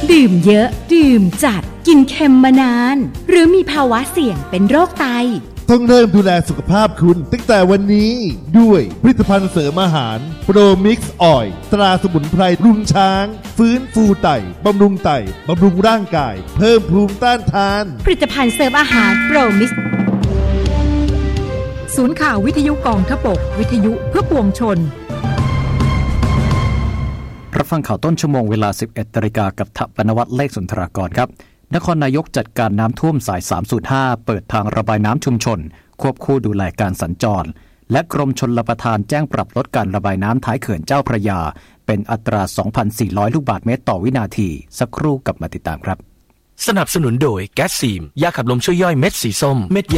ดื่มเยอะดื่มจัดกินเค็มมานานหรือมีภาวะเสี่ยงเป็นโรคไตต้องเริ่มดูแลสุขภาพคุณตั้งแต่วันนี้ด้วยผลิตภัณฑ์เสริมอาหารโปรมิกซ์ออยล์ตราสมุนไพรรุงช้างฟื้นฟูไตบำรุงไตบำรุงร่างกายเพิ่มภูมิต้านทานผลิตภัณฑ์เสริมอาหารโปรมิกซ์ศูนย์ข่าววิทยุกองทพบกวิทยุเพื่อปวงชนรับฟังข่าวต้นชั่วโมงเวลา 11:00 น.กับทปนวัฒน์เลขสุนทรากรครับนครนายกจัดการน้ำท่วมสาย 305 เปิดทางระบายน้ำชุมชนควบคู่ดูแลการสัญจรและกรมชลประทานแจ้งปรับลดการระบายน้ำท้ายเขื่อนเจ้าพระยาเป็นอัตรา 2,400 ลูกบาศก์เมตรต่อวินาทีสักครู่กลับมาติดตามครับสนับสนุนโดยแก๊สซีมยาขับลมช่วยย่อยเม็ดสีส้มเม็ด